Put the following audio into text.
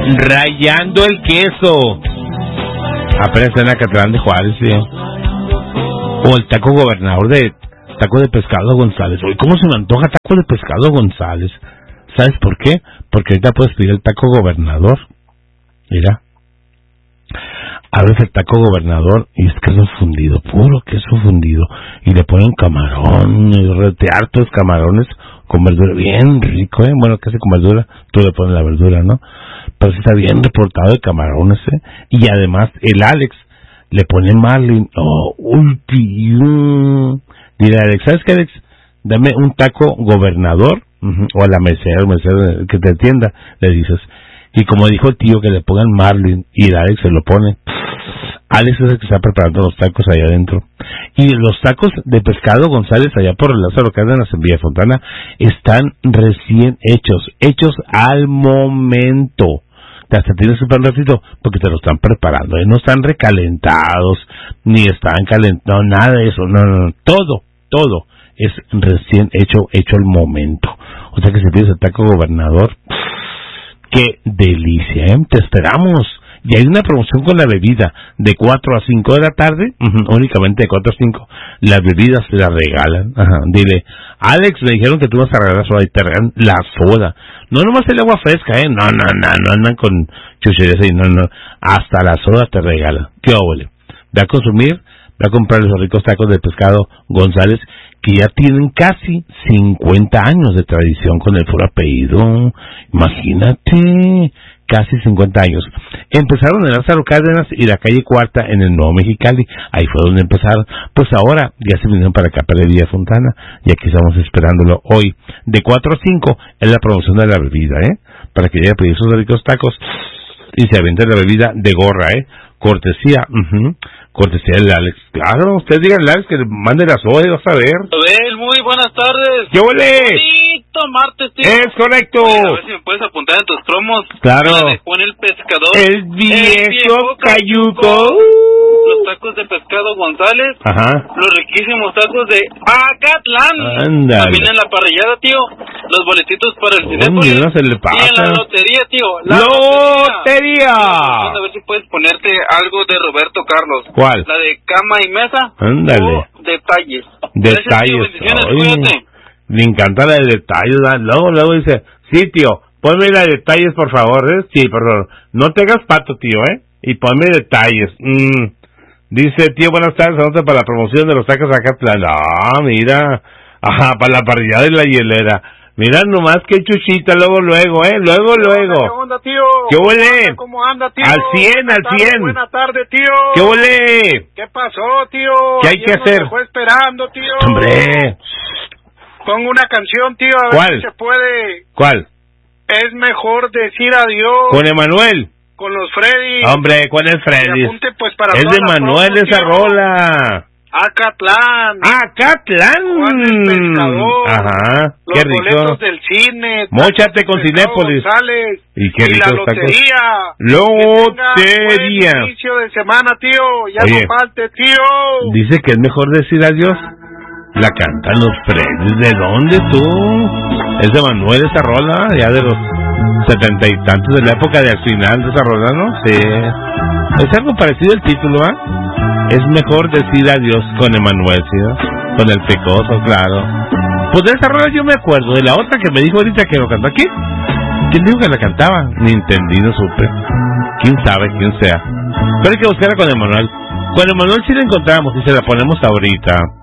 Rayando el queso. Apenas en Acatlán de Juárez, ¿sí? O el taco gobernador de taco de pescado González. Oye, ¿cómo se me antoja taco de pescado González? ¿Sabes por qué? Porque ahorita puedes pedir el taco gobernador. Mira. Abres el taco gobernador y es queso fundido, puro queso fundido. Y le ponen camarón, hartos camarones con verdura, bien rico, ¿eh? Bueno, casi con verdura, tú le pones la verdura, ¿no? Pero sí está bien reportado de camarones, ¿eh? Y además, el Alex le pone marlin. Oh, dile a Alex, ¿sabes qué, Alex? Dame un taco gobernador, o a la mesera que te atienda, le dices. Y como dijo el tío, que le pongan marlin, y el Alex se lo pone. Alex es el que está preparando los tacos allá adentro. Y los tacos de pescado González, allá por el Lázaro Cárdenas en Villa Fontana, están recién hechos al momento. Hasta tienes un ratito, porque te lo están preparando, ¿eh? No están recalentados, ni están calentados, nada de eso, no, todo es recién hecho al momento. O sea que si pides el taco gobernador, ¡qué delicia! Te esperamos. Y hay una promoción con la bebida de 4 a 5 de la tarde, únicamente de 4 a 5. Las bebidas se las regalan. Dile, Alex, me dijeron que tú vas a regalar soda y te regalan la soda. No nomás el agua fresca, no andan con chucherías ahí, no. Hasta la soda te regalan. ¿Qué óvole? Ve a consumir, ve a comprar esos ricos tacos de pescado González, que ya tienen casi 50 años de tradición con el puro apellido. Imagínate, casi 50 años. Empezaron en Lázaro Cárdenas y la calle Cuarta en el Nuevo Mexicali. Ahí fue donde empezaron. Pues ahora ya se vinieron para acá, para Villa Fontana, y aquí estamos esperándolo hoy. De 4 a 5 es la promoción de la bebida, para que llegue a pedir sus ricos tacos y se aviente la bebida de gorra, cortesía, cortesía del Alex. Claro, usted diga al Alex que le mande la soda y vas a ver. Abel, muy buenas tardes. ¿Qué ole? Bonito martes, tío. Es correcto. Oye, a ver si me puedes apuntar en tus cromos. Claro. La de Juan el Pescador. El viejo cayuco. Los tacos de pescado González. Ajá. Los riquísimos tacos de Acatlán. Ándale. También en la parrillada, tío. Los boletitos para el Cinépolis. No se le pasa. Y en la lotería, tío. ¡Lotería! A ver si puedes ponerte algo de Roberto Carlos. ¿Cuál? La de cama y mesa. Ándale. O detalles. Detalles. Gracias, tío. Bendiciones, cuídate. Me encanta la de detalles. Luego dice, sí, tío, ponme la de detalles, por favor. Sí, por favor. No te hagas pato, tío, y ponme detalles. Dice, tío, buenas tardes, anote para la promoción de los tacos acá. Mira. Ajá, para la parrillada y la hielera. Mira nomás que chuchita, luego. ¿Qué onda, tío? ¿Qué huele? ¿Cómo anda, tío? Al 100. Buenas tardes, tío. ¿Qué huele? ¿Qué pasó, tío? ¿Qué hay que hacer? Nos dejó esperando, tío. Hombre. Pongo una canción, tío, a ver ¿Cuál? si se puede. ¿Cuál? Es mejor decir adiós. ¿Con Emanuel? Con los Freddy. Hombre, ¿cuál es Freddy? Apunte, pues, para es de Manuel esa rola. Acatlán. Acatlán. Juan el Pescador. Ajá. Los Qué rico. boletos del cine. Móchate con Cinépolis. González, y qué rico. la lotería. Lotería. Buen inicio de semana, tío. Ya Oye, no falte, tío. Dice que es mejor decir adiós. La cantan los Freddy. ¿De dónde tú? Es de Manuel esa rola, ya de los 70 y tantos, de la época de al final de esa rola, ¿no? Sí. Es algo parecido el título, Es mejor decir adiós con Emanuel, ¿sí? Con el Pecoso, claro. Pues de esa rola yo me acuerdo. De la otra que me dijo ahorita que lo cantó aquí. ¿Quién dijo que la cantaba? Ni entendí, no supe. ¿Quién sabe quién sea? Pero hay que buscarla con Emanuel. Con Emanuel sí la encontramos y se la ponemos ahorita.